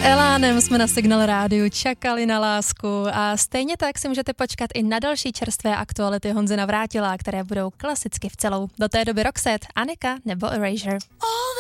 Elánem jsme na Signal Rádiu čekali na lásku a stejně tak si můžete počkat i na další čerstvé aktuality Honzy Navrátila, které budou klasicky v celou. Do té doby Roxette, Anika nebo Erasure.